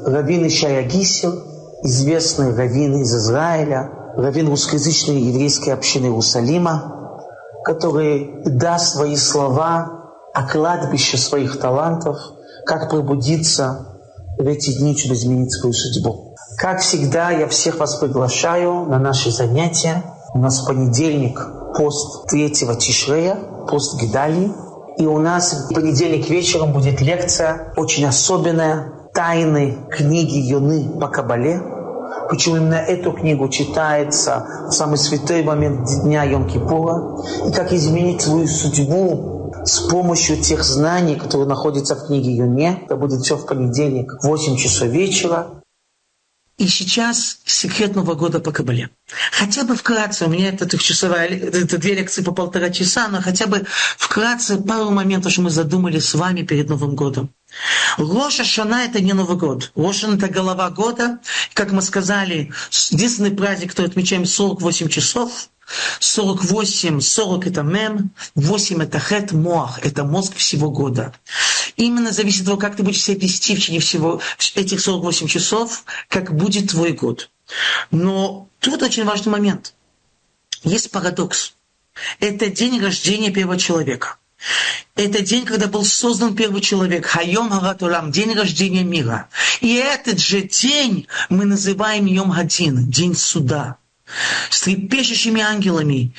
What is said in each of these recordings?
раввин Ишая Гисер, известный раввин из Израиля, раввин русскоязычной еврейской общины Иерусалима, который даст свои слова о кладбище своих талантов, как пробудиться в эти дни, чтобы изменить свою судьбу. Как всегда, я всех вас приглашаю на наши занятия. У нас в понедельник пост 3-го Тишрея, пост Гедалии. И у нас в понедельник вечером будет лекция очень особенная «Тайны книги Йоны по Кабале». Почему именно эту книгу читается в самый святой момент дня Йом-Кипура. И как изменить свою судьбу с помощью тех знаний, которые находятся в книге Йоне. Это будет все в понедельник в 8 часов вечера. И сейчас секрет Нового года по Кабале. Хотя бы вкратце, у меня это 2 лекции по 1,5 часа, но хотя бы вкратце пару моментов, что мы задумали с вами перед Новым годом. Рош ха-Шана — это не Новый год. Рош ха-Шана — это голова года. Как мы сказали, единственный праздник, который отмечаем 48 часов. 48, 40 — это мем, 8 — это хет, моах, это мозг всего года. Именно зависит от того, как ты будешь себя вести в течение всего этих 48 часов, как будет твой год. Но тут очень важный момент. Есть парадокс. Это день рождения первого человека. Это день, когда был создан первый человек. Хайом Хават Олам, день рождения мира. И этот же день мы называем Йом Хадин, день суда. С трепещущими ангелами.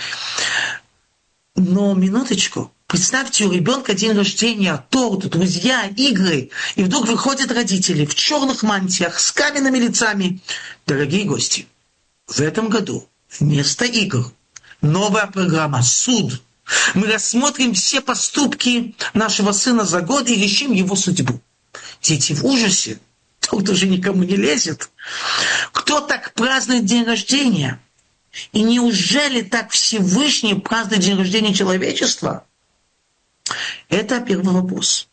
Но минуточку. Представьте, у ребенка день рождения, торт, друзья, игры. И вдруг выходят родители в черных мантиях с каменными лицами. Дорогие гости, в этом году вместо игр новая программа «Суд». Мы рассмотрим все поступки нашего сына за год и решим его судьбу. Дети в ужасе. Тут уже никому не лезет. Кто так празднует день рождения? И неужели так Всевышний празднует день рождения человечества? Это первый вопрос.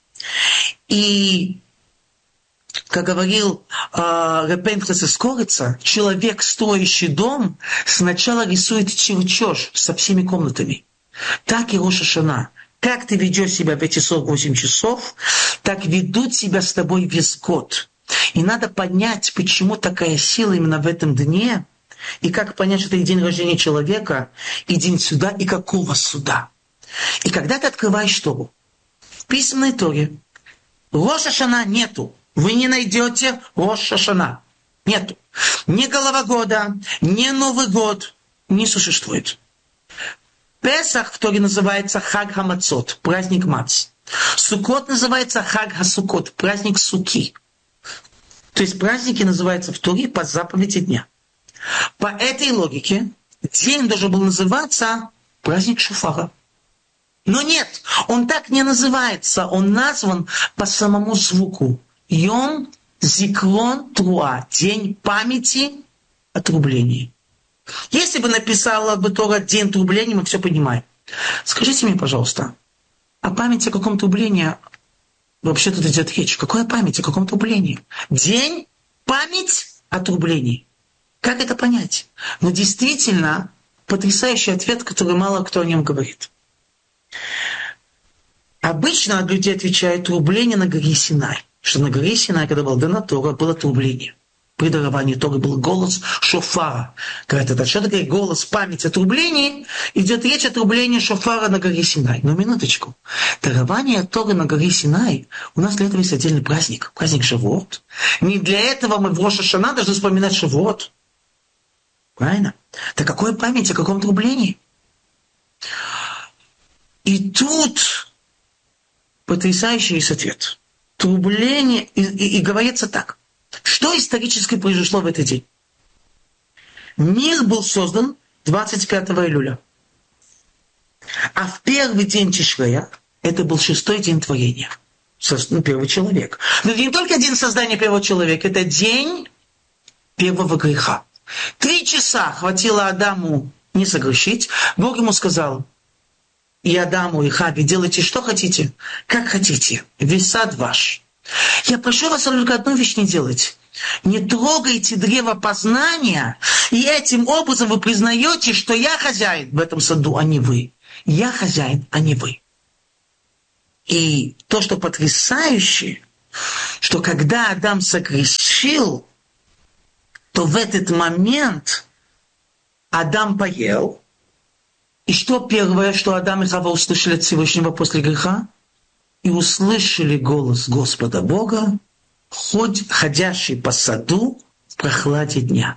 И, как говорил Реб Пинхас из Корица, человек, строящий дом, сначала рисует чертеж со всеми комнатами. Так и Рош ха-Шана. Как ты ведешь себя в эти 48 часов, так ведут себя с тобой весь год. И надо понять, почему такая сила именно в этом дне, и как понять, что это день рождения человека, и день суда, и какого суда. И когда ты открываешь Тору, в письменной Торе Рош ха-Шана нету. Вы не найдете Рош ха-Шана. Нету. Ни голова года, ни Новый год не существует. Песах в Торе называется Хаг ха-Мацот, праздник мац. Суккот называется Хаг ха-Суккот, праздник суки. То есть праздники называются в Торе по заповеди дня. По этой логике день должен был называться праздник шофара. Но нет, он так не называется. Он назван по самому звуку. Йом Зикрон Труа. День памяти о трублении. Если бы написала бы Тора день трубления, мы все понимаем. Скажите мне, пожалуйста, о памяти о каком трублении вообще тут идет речь? Какая память о каком трублении? День, память о трублении. Как это понять? Но действительно потрясающий ответ, который мало кто о нем говорит. Обычно от людей отвечают трубление на горе Синай. Что на горе Синай, когда была дана Тора, было трубление. При даровании Торы был голос шофара. Когда это что такое голос, память о трублении, идет речь о трублении шофара на горе Синай. Но минуточку. Дарование Торы на горе Синай, у нас для этого есть отдельный праздник. Праздник Шавуот. Не для этого мы в Рош ха-Шана должны вспоминать Шавуот. Правильно? Так какая память о каком трублении? И тут потрясающий есть ответ. Трубление, и говорится так. Что исторически произошло в этот день? Мир был создан 25 июля. А в первый день Тишрея, это был 6-й день творения. Первый человек. Но не только день создания первого человека, это день первого греха. 3 часа хватило Адаму не согрешить. Бог ему сказал, и Адаму, и Хаве, делайте что хотите, как хотите, весь сад ваш. Я прошу вас только одну вещь не делать. Не трогайте древо познания, и этим образом вы признаете, что я хозяин в этом саду, а не вы. Я хозяин, а не вы. И то, что потрясающе, что когда Адам согрешил, то в этот момент Адам поел. И что первое, что Адам и Хава услышали от Всевышнего после греха? И услышали голос Господа Бога, ходящий по саду в прохладе дня.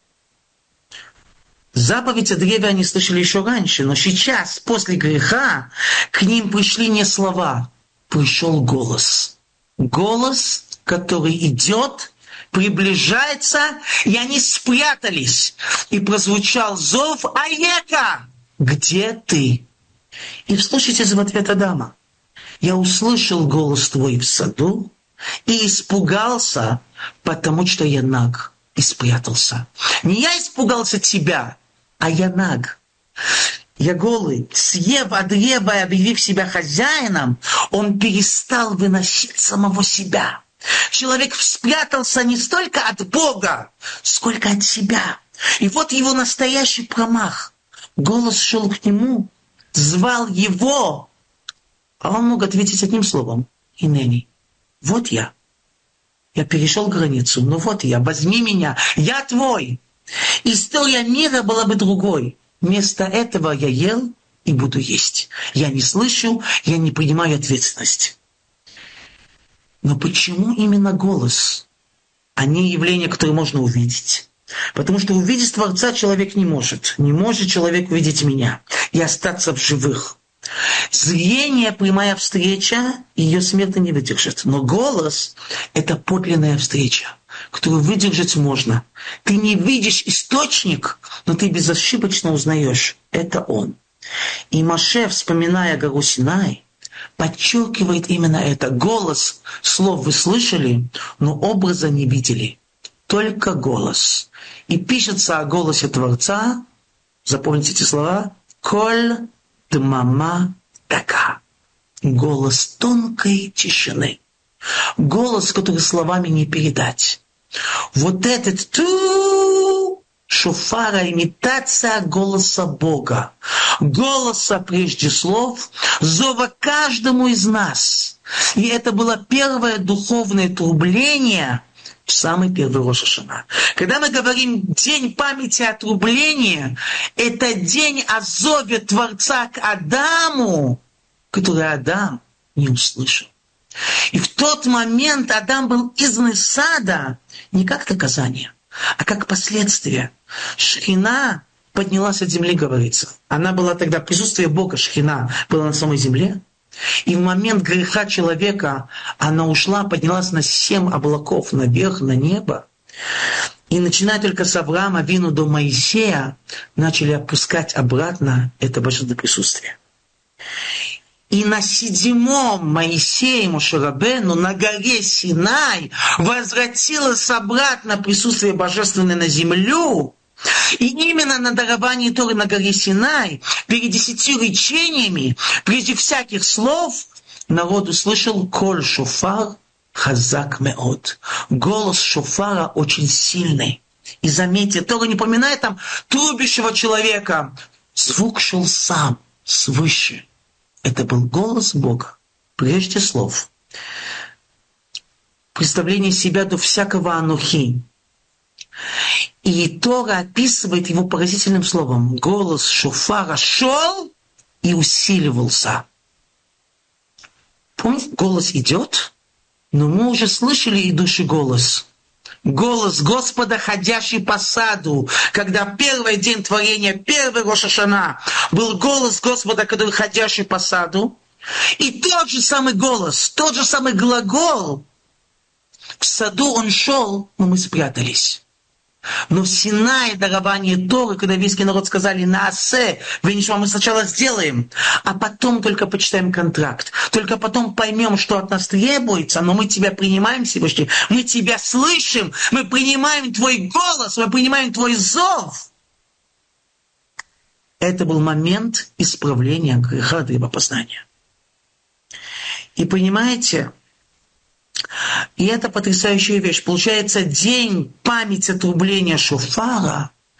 Заповедь о древе они слышали еще раньше, но сейчас, после греха, к ним пришли не слова, пришел голос. Голос, который идет, приближается, и они спрятались. И прозвучал зов: «Аека, где ты?» И вслушайтесь в ответ Адама: «Я услышал голос твой в саду и испугался, потому что я наг и спрятался». Не я испугался тебя, а я наг. Я голый. Съев от древа и объявив себя хозяином, он перестал выносить самого себя. Человек спрятался не столько от Бога, сколько от себя. И вот его настоящий промах. Голос шел к нему, звал его, а он мог ответить одним словом: «Инени». Вот я. Я перешел границу, но вот я, возьми меня, я твой. История мира была бы другой. Вместо этого я ел и буду есть. Я не слышу, я не принимаю ответственность. Но почему именно голос, а не явление, которое можно увидеть? Потому что увидеть Творца человек не может. Не может человек увидеть меня и остаться в живых. Зрение, прямая встреча, ее смертно не выдержит. Но голос – это подлинная встреча, которую выдержать можно. Ты не видишь источник, но ты безошибочно узнаешь – это он. И Моше, вспоминая гору Синай, подчеркивает именно это. Голос, слов вы слышали, но образа не видели. Только голос. И пишется о голосе Творца, запомните эти слова, «Коль дмама така». Голос тонкой тишины. Голос, который словами не передать. Вот этот ту шофара, имитация голоса Бога. Голоса прежде слов, зова каждому из нас. И это было первое духовное трубление в самый первый Рош ха-Шана. Когда мы говорим «День памяти отрубления», это день о зове Творца к Адаму, который Адам не услышал. И в тот момент Адам был изгнан из сада не как наказание, а как последствие. Шхина поднялась от земли, говорится. Она была тогда, присутствие Бога, Шхина, было на самой земле. И в момент греха человека она ушла, поднялась на 7 облаков наверх, на небо. И начиная только с Авраама Авину до Моисея, начали опускать обратно это божественное присутствие. И на 7-м Моисее Моше Рабейну на горе Синай возвратилось обратно присутствие божественное на землю. И именно на даровании Торы на горе Синай, перед 10 речениями, прежде всяких слов, народ услышал «Коль шофар хазак меот». Голос шофара очень сильный. И заметьте, Тора не поминает там трубящего человека. Звук шел сам, свыше. Это был голос Бога, прежде слов. Представление себя до всякого анухи. И Тора описывает его поразительным словом. Голос шофара шел и усиливался. Помните, голос идет, но мы уже слышали идущий голос. Голос Господа, ходящий по саду. Когда первый день творения, первый Рош ха-Шана, был голос Господа, который ходящий по саду. И тот же самый голос, тот же самый глагол. В саду он шел, но мы спрятались. Но в Синае дарование Торы, когда еврейский народ сказали «Наасе», мы сначала сделаем, а потом только почитаем контракт. Только потом поймем, что от нас требуется, но мы тебя принимаем, Всевышний, мы тебя слышим, мы принимаем твой голос, мы принимаем твой зов. Это был момент исправления греха древопознания. И понимаете, и это потрясающая вещь. Получается, день памяти отрубления шофара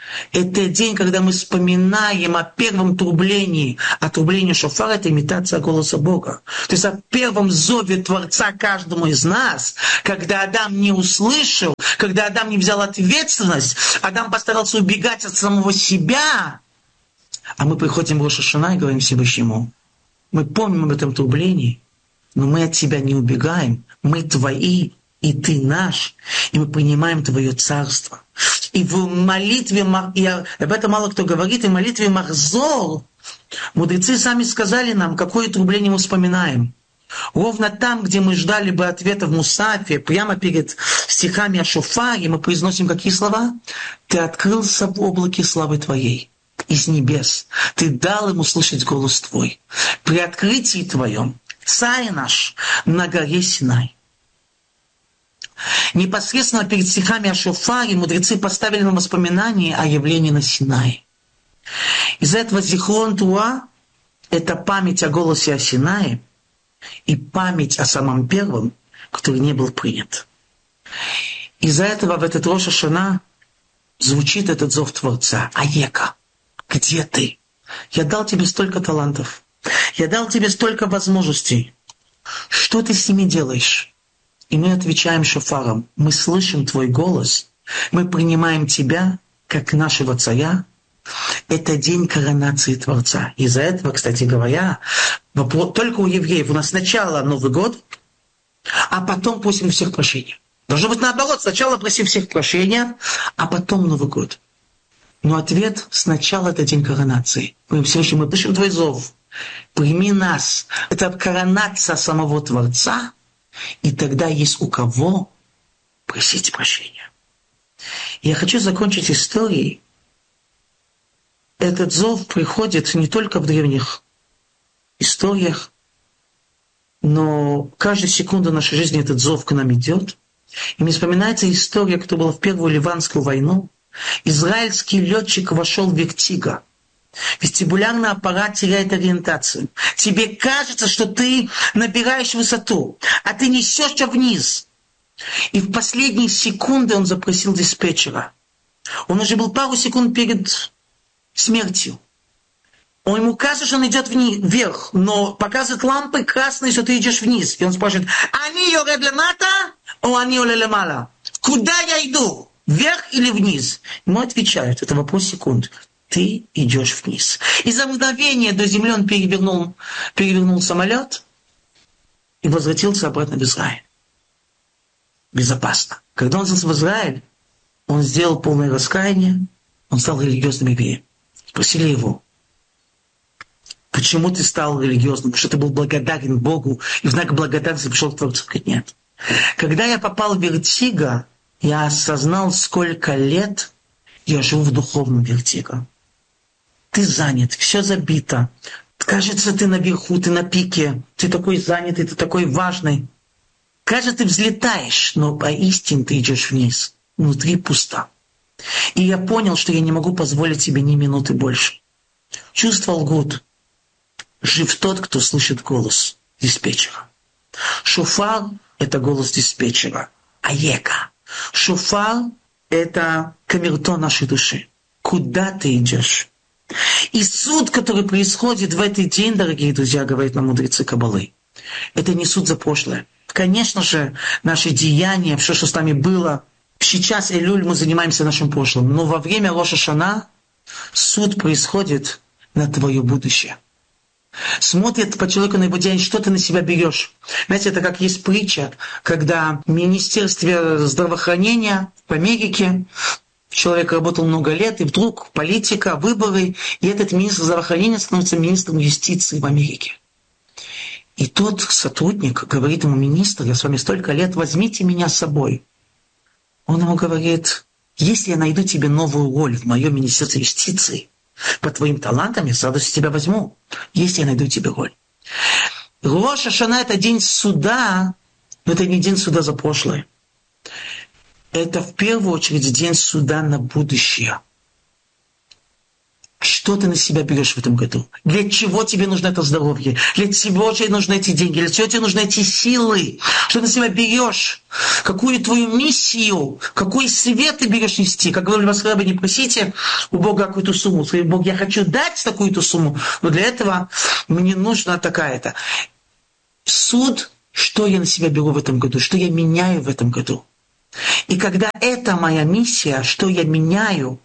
Это день, когда мы вспоминаем о первом трублении. А трубление шофара – это имитация голоса Бога. То есть о первом зове Творца каждому из нас, когда Адам не услышал, когда Адам не взял ответственность, Адам постарался убегать от самого себя. А мы приходим в Рош ха-Шана и говорим Всевышнему: мы помним об этом трублении, но мы от тебя не убегаем, мы твои, и ты наш, и мы принимаем твое царство. И в молитве, и об этом мало кто говорит, и в молитве Махзор мудрецы сами сказали нам, какое трубление мы вспоминаем. Ровно там, где мы ждали бы ответа в Мусафе, прямо перед стихами о шофаре, мы произносим какие слова? «Ты открылся в облаке славы твоей из небес, ты дал ему слышать голос твой. При открытии твоем царь наш на горе Синай». Непосредственно перед стихами о шофаре мудрецы поставили нам воспоминание о явлении на Синае. Из-за этого Зихрон Туа – это память о голосе о Синае и память о самом первом, который не был принят. Из-за этого в этот Рош ха-Шана звучит этот зов Творца: «Аека, где ты? Я дал тебе столько талантов, я дал тебе столько возможностей. Что ты с ними делаешь?» И мы отвечаем шофаром: мы слышим твой голос, мы принимаем тебя как нашего царя. Это день коронации Творца. Из-за этого, кстати говоря, только у евреев у нас сначала Новый год, а потом просим у всех прощения. Должно быть наоборот: сначала просим всех прощения, а потом Новый год. Но ответ: сначала это день коронации. Мы Всевышний, мы слышим твой зов, прими нас. Это коронация самого Творца. И тогда есть у кого просить прощения. Я хочу закончить историей. Этот зов приходит не только в древних историях, но каждую секунду нашей жизни этот зов к нам идет. И мне вспоминается история, которая была в Первую Ливанскую войну. Израильский летчик вошел в вертиго. Вестибулярный аппарат теряет ориентацию. Тебе кажется, что ты набираешь высоту, а ты несешься вниз. И в последние секунды он запросил диспетчера. Он уже был пару секунд перед смертью. Ему кажется, что он идет вверх, но показывает лампы красные, что ты идешь вниз. И он спрашивает: «Ани йоред лемата, о ани оле лемала?» Куда я иду? Вверх или вниз? Ему отвечают: это вопрос секунд. Ты идешь вниз. И за мгновение до земли он перевернул самолет и возвратился обратно в Израиль. Безопасно. Когда он вернулся в Израиль, он сделал полное раскаяние, он стал религиозным евреем. Спросили его: почему ты стал религиозным? Потому что ты был благодарен Богу, и в знак благодарности пришел к Творцу? Говорит: нет. Когда я попал в вертиго, я осознал, сколько лет я живу в духовном вертиго. Ты занят, все забито. Кажется, ты наверху, ты на пике, ты такой занятый, ты такой важный. Кажется, ты взлетаешь, но поистине ты идешь вниз. Внутри пусто. И я понял, что я не могу позволить себе ни минуты больше. Чувства лгут. Жив тот, кто слышит голос диспетчера. Шофар – это голос диспетчера. Аека. Шофар – это камертон нашей души. Куда ты идешь? И суд, который происходит в этот день, дорогие друзья, говорят нам мудрецы Каббалы, это не суд за прошлое. Конечно же, наши деяния, все, что с нами было, сейчас, Элюль, мы занимаемся нашим прошлым. Но во время Рош ха-Шана суд происходит на твое будущее. Смотрит по человеку на его деяния, что ты на себя берешь. Знаете, это как есть притча, когда в Министерстве здравоохранения в Америке человек работал много лет, и вдруг политика, выборы, и этот министр здравоохранения становится министром юстиции в Америке. И тот сотрудник говорит ему: министр, я с вами столько лет, возьмите меня с собой. Он ему говорит: если я найду тебе новую роль в моем министерстве юстиции, по твоим талантам я с радостью тебя возьму, если я найду тебе роль. Рош ха-Шана – это день суда, но это не день суда за прошлое. Это в первую очередь день суда на будущее. Что что ты на себя берешь в этом году? Для чего тебе нужно это здоровье? Для чего тебе нужны эти деньги? Для чего тебе нужны эти силы? Что ты на себя берешь? Какую твою миссию? Какой свет ты берешь нести? Как говорили вас, не просите у Бога какую-то сумму. Скажите: Бог, я хочу дать такую-то сумму, но для этого мне нужна такая-то. Суд, что я на себя беру в этом году? Что я меняю в этом году? И когда это моя миссия, что я меняю,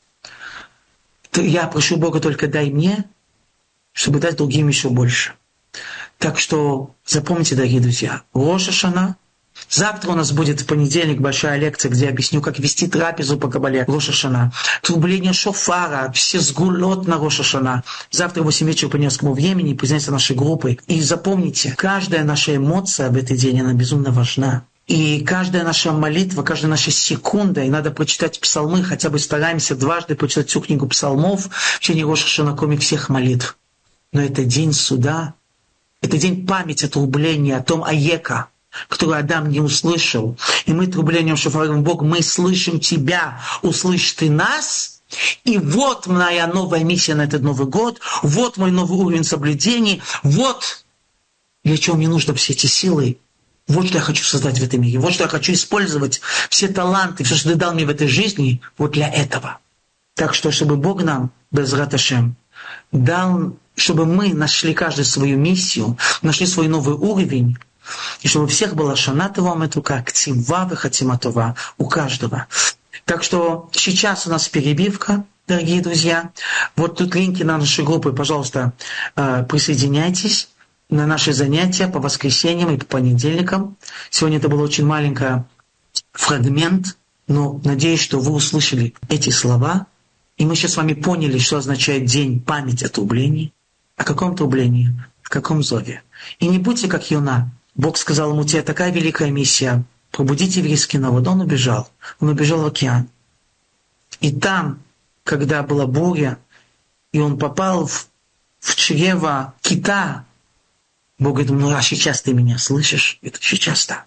то я прошу Бога: только дай мне, чтобы дать другим еще больше. Так что запомните, дорогие друзья, Рош ха-Шана. Завтра у нас будет в понедельник большая лекция, где я объясню, как вести трапезу по Кабале Рош ха-Шана. Трубление шофара, все сгулот на Рош ха-Шана. Завтра в 8 вечера по Нью-Йоркскому времени присоединяйтесь нашей группой. И запомните, каждая наша эмоция в этот день, она безумно важна. И каждая наша молитва, каждая наша секунда, и надо прочитать псалмы, хотя бы стараемся дважды прочитать всю книгу псалмов в течение Рош ха-Шана, кроме всех молитв. Но это день суда, это день памяти, отрубления о том Аека, который Адам не услышал. И мы трублением шофаром: Бог, мы слышим Тебя, услышь Ты нас. И вот моя новая миссия на этот Новый год, вот мой новый уровень соблюдений, вот для чего мне нужны все эти силы. Вот что я хочу создать в этом мире, вот что я хочу использовать все таланты, все, что Ты дал мне в этой жизни, вот для этого. Так что, чтобы Бог нам, Безрат Ашем, дал, чтобы мы нашли каждый свою миссию, нашли свой новый уровень, и чтобы у всех была Шана Това Метука, Ктива Вехатима Това, у каждого. Так что сейчас у нас перебивка, дорогие друзья. Вот тут линки на наши группы, пожалуйста, присоединяйтесь на наши занятия по воскресеньям и по понедельникам. Сегодня это был очень маленький фрагмент, но надеюсь, что вы услышали эти слова, и мы сейчас с вами поняли, что означает день памяти о трублении. О каком трублении? О каком зове? И не будьте как Йона. Бог сказал ему: у тебя такая великая миссия — пробудить еврейский народ. Он убежал в океан. И там, когда была буря, и он попал в чрево кита, Бог говорит: ну а сейчас ты меня слышишь? Это сейчас-то.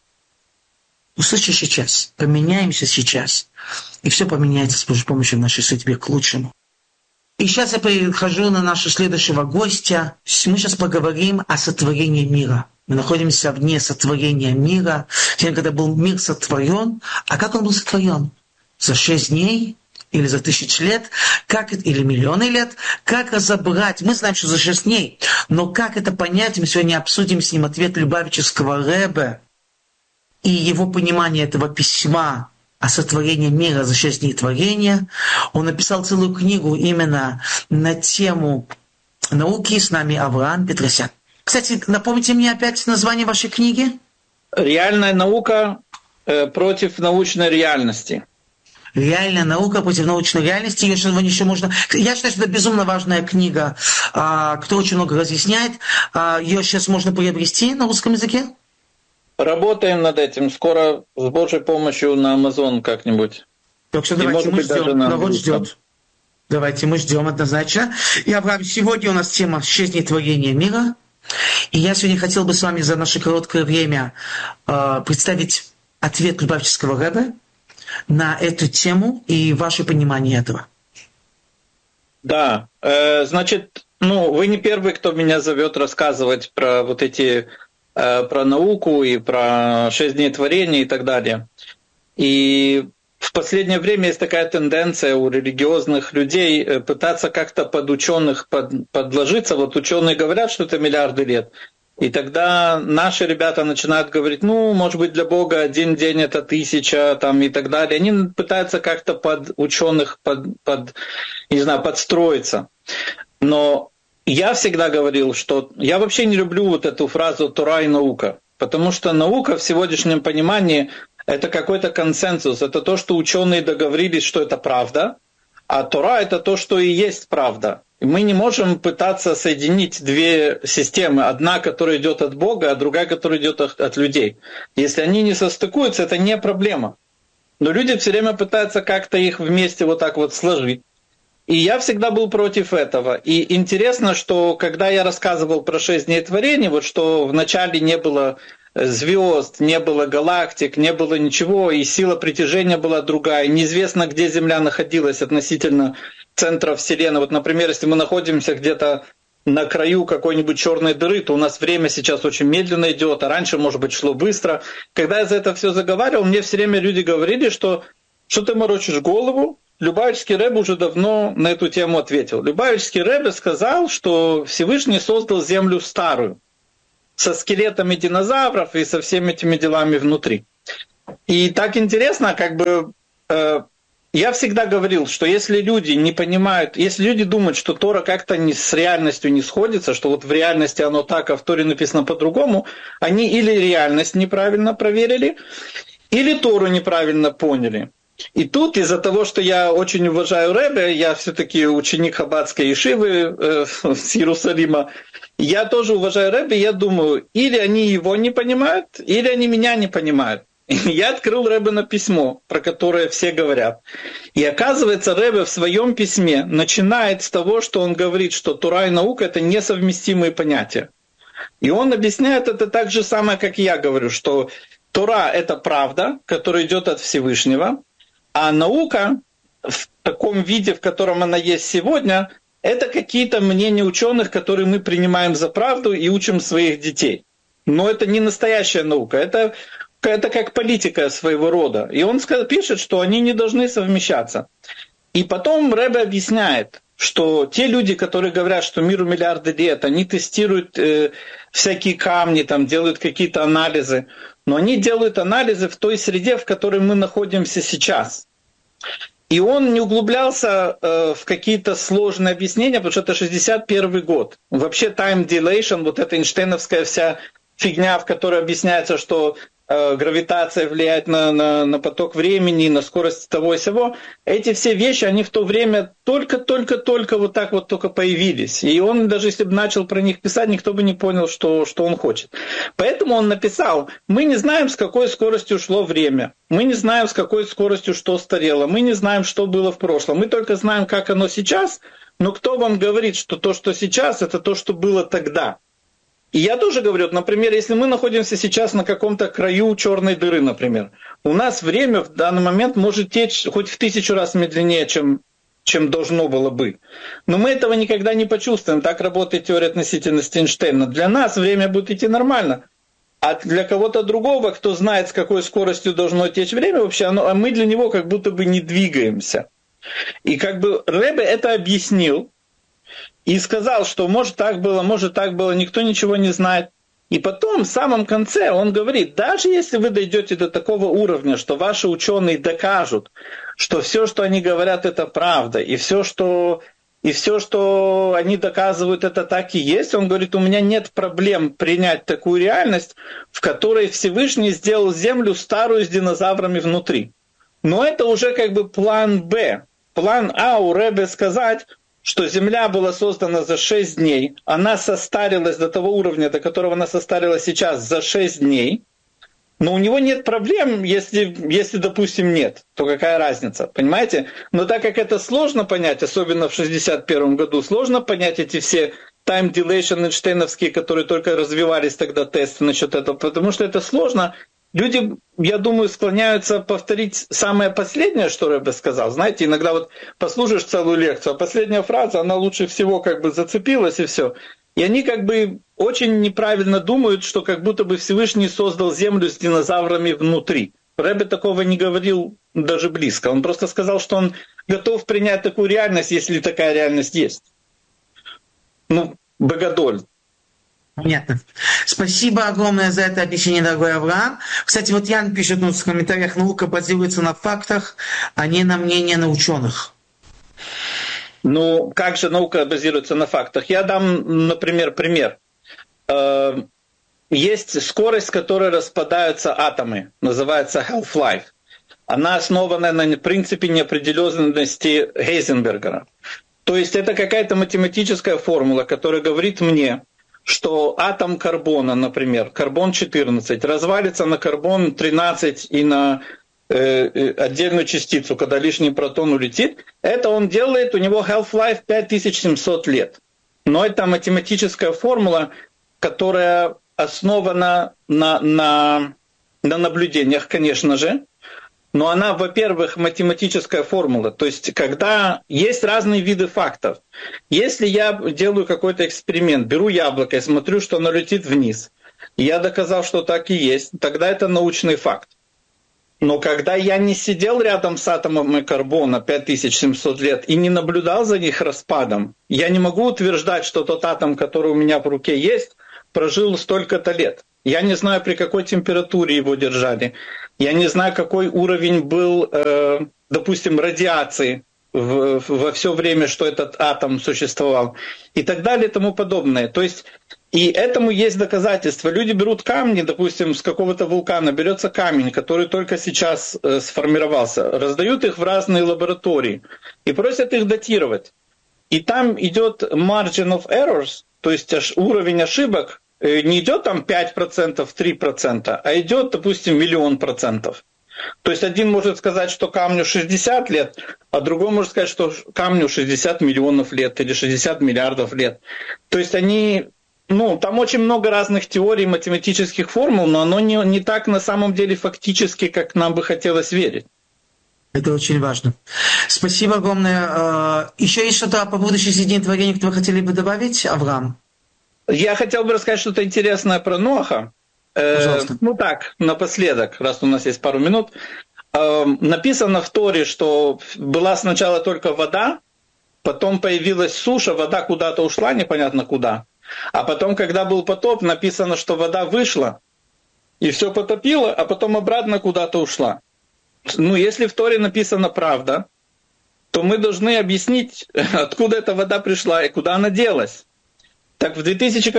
Услышишь сейчас, поменяемся сейчас, и все поменяется с Божьей помощью в нашей судьбе к лучшему. И сейчас я перехожу на нашего следующего гостя. Мы сейчас поговорим о сотворении мира. Мы находимся в дне сотворения мира, когда был мир сотворен. А как он был сотворен? За 6 дней? Или за 1000 лет? Или миллионы лет? Как разобрать? Мы знаем, что за 6 дней. Но как это понять? Мы сегодня обсудим с ним ответ Любавического Ребе и его понимание этого письма о сотворении мира за 6 дней творения. Он написал целую книгу именно на тему науки. С нами Авраам Петросян. Кстати, напомните мне опять название вашей книги. «Реальная наука против научной реальности». Реальная наука против научной реальности. Ее еще можно... Я считаю, что это безумно важная книга, кто очень много разъясняет. Ее сейчас можно приобрести на русском языке. Работаем над этим. Скоро с Божьей помощью на Amazon как-нибудь. Так что давайте мы ждем. Народ ждет. Давайте мы ждем однозначно. И, Авраам, сегодня у нас тема 6 дней творения мира. И я сегодня хотел бы с вами за наше короткое время представить ответ Любавического Ребе на эту тему и ваше понимание этого. Да, значит, вы не первый, кто меня зовет рассказывать про вот эти, про науку и про 6 дней творения и так далее. И в последнее время есть такая тенденция у религиозных людей пытаться как-то под ученых подложиться. Вот ученые говорят, что это миллиарды лет. И тогда наши ребята начинают говорить: может быть, для Бога 1 день — это 1000, и так далее. Они пытаются как-то под ученых подстроиться. Но я всегда говорил, что я вообще не люблю вот эту фразу «Тора и наука», потому что наука в сегодняшнем понимании — это какой-то консенсус, это то, что ученые договорились, что это правда, а Тора — это то, что и есть правда. И мы не можем пытаться соединить 2 системы. Одна, которая идет от Бога, а другая, которая идет от людей. Если они не состыкуются, это не проблема. Но люди все время пытаются как-то их вместе вот так вот сложить. И я всегда был против этого. И интересно, что когда я рассказывал про 6 дней творения, вот что вначале не было звезд, не было галактик, не было ничего, и сила притяжения была другая. Неизвестно, где Земля находилась относительно центра Вселенной. Вот, например, если мы находимся где-то на краю какой-нибудь черной дыры, то у нас время сейчас очень медленно идет, а раньше, может быть, шло быстро. Когда я за это все заговаривал, мне все время люди говорили, что ты морочишь голову. Любавичский Ребе уже давно на эту тему ответил. Любавичский Ребе сказал, что Всевышний создал землю старую, со скелетами динозавров и со всеми этими делами внутри. И так интересно, я всегда говорил, что если люди не понимают, если люди думают, что Тора как-то с реальностью не сходится, что вот в реальности оно так, а в Торе написано по-другому, они или реальность неправильно проверили, или Тору неправильно поняли. И тут из-за того, что я очень уважаю Ребе, я все-таки ученик Хаббатской ешивы с Иерусалима, я тоже уважаю Ребе, я думаю, или они его не понимают, или они меня не понимают. Я открыл Ребе письмо, про которое все говорят. И оказывается, Ребе в своем письме начинает с того, что он говорит, что Тора и наука – это несовместимые понятия. И он объясняет это так же самое, как я говорю, что Тора – это правда, которая идет от Всевышнего, а наука в таком виде, в котором она есть сегодня, это какие-то мнения ученых, которые мы принимаем за правду и учим своих детей. Но это не настоящая наука, это как политика своего рода. И он пишет, что они не должны совмещаться. И потом Ребе объясняет, что те люди, которые говорят, что миру миллиарды лет, они тестируют всякие камни, там, делают какие-то анализы, но они делают анализы в той среде, в которой мы находимся сейчас. И он не углублялся в какие-то сложные объяснения, потому что это 61 год. Вообще time dilation, вот эта эйнштейновская вся фигня, в которой объясняется, что гравитация влияет на поток времени, на скорость того и сего. Эти все вещи, они в то время только вот так вот только появились. И он, даже если бы начал про них писать, никто бы не понял, что он хочет. Поэтому он написал: мы не знаем, с какой скоростью шло время. Мы не знаем, с какой скоростью что старело. Мы не знаем, что было в прошлом. Мы только знаем, как оно сейчас. Но кто вам говорит, что то, что сейчас, это то, что было тогда? И я тоже говорю, например, если мы находимся сейчас на каком-то краю черной дыры, например, у нас время в данный момент может течь хоть в 1000 раз медленнее, чем должно было бы. Но мы этого никогда не почувствуем. Так работает теория относительности Эйнштейна. Для нас время будет идти нормально. А для кого-то другого, кто знает, с какой скоростью должно течь время вообще, мы для него как будто бы не двигаемся. И Ребе это объяснил. И сказал, что может так было, никто ничего не знает. И потом, в самом конце, он говорит, даже если вы дойдете до такого уровня, что ваши ученые докажут, что все, что они говорят, это правда, и все, что они доказывают, это так и есть, он говорит, у меня нет проблем принять такую реальность, в которой Всевышний сделал Землю старую с динозаврами внутри. Но это уже план Б. План А у Ребе сказать, что Земля была создана за 6 дней, она состарилась до того уровня, до которого она состарилась сейчас, за 6 дней, но у него нет проблем, если, допустим, нет, то какая разница, понимаете? Но так как это сложно понять, особенно в 61 году, сложно понять эти все time dilation эйнштейновские, которые только развивались тогда, тесты насчет этого, потому что это сложно. Люди, я думаю, склоняются повторить самое последнее, что Ребе сказал. Знаете, иногда вот послушаешь целую лекцию, а последняя фраза, она лучше всего зацепилась и все. И они очень неправильно думают, что как будто бы Всевышний создал Землю с динозаврами внутри. Ребе такого не говорил даже близко. Он просто сказал, что он готов принять такую реальность, если такая реальность есть. Богодоль. Понятно. Спасибо огромное за это объяснение, дорогой Авраам. Кстати, вот Ян пишет в комментариях, наука базируется на фактах, а не на мнении на ученых. Как же наука базируется на фактах? Я дам, например, пример. Есть скорость, с которой распадаются атомы, называется half-life. Она основана на принципе неопределенности Гейзенберга. То есть это какая-то математическая формула, которая говорит мне, что атом карбона, например, карбон-14, развалится на карбон-13 и на отдельную частицу, когда лишний протон улетит. Это он делает, у него half-life 5700 лет. Но это математическая формула, которая основана на наблюдениях, конечно же. но она, во-первых, математическая формула. То есть, когда есть разные виды фактов. Если я делаю какой-то эксперимент, беру яблоко и смотрю, что оно летит вниз, и я доказал, что так и есть, тогда это научный факт. Но когда я не сидел рядом с атомами карбона 5700 лет и не наблюдал за их распадом, я не могу утверждать, что тот атом, который у меня в руке есть, прожил столько-то лет. Я не знаю, при какой температуре его держали. Я не знаю, какой уровень был, допустим, радиации во все время, что этот атом существовал. И так далее и тому подобное. То есть, и этому есть доказательства. Люди берут камни, допустим, с какого-то вулкана берется камень, который только сейчас сформировался, раздают их в разные лаборатории и просят их датировать. И там идет margin of errors, то есть уровень ошибок, не идет там 5%, 3%, а идет, допустим, 1 000 000 %. То есть один может сказать, что камню 60 лет, а другой может сказать, что камню 60 миллионов лет или 60 миллиардов лет. То есть они, там очень много разных теорий, математических формул, но оно не так на самом деле фактически, как нам бы хотелось верить. Это очень важно. Спасибо огромное. Еще есть что-то по поводу 6 дней творения, что вы хотели бы добавить, Авраам? Я хотел бы рассказать что-то интересное про Ноаха. Напоследок, раз у нас есть пару минут. Написано в Торе, что была сначала только вода, потом появилась суша, вода куда-то ушла, непонятно куда. А потом, когда был потоп, написано, что вода вышла, и все потопило, а потом обратно куда-то ушла. Если в Торе написано правда, то мы должны объяснить, откуда эта вода пришла и куда она делась. Так в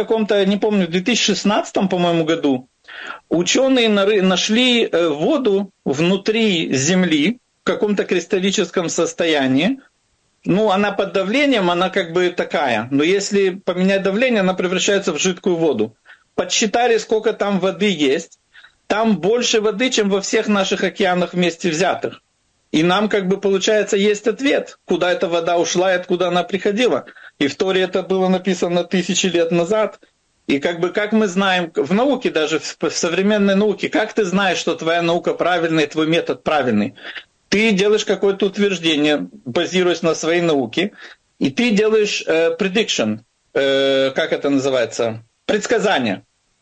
2016, по-моему, году ученые нашли воду внутри Земли в каком-то кристаллическом состоянии. Она под давлением, она как бы такая. Но если поменять давление, она превращается в жидкую воду. Подсчитали, сколько там воды есть. Там больше воды, чем во всех наших океанах вместе взятых. И нам как бы получается есть ответ, куда эта вода ушла и откуда она приходила. И в Торе это было написано 1000 лет назад. И как мы знаем, в науке, даже в современной науке, как ты знаешь, что твоя наука правильная, твой метод правильный? Ты делаешь какое-то утверждение, базируясь на своей науке, и ты делаешь prediction, как это называется, предсказание.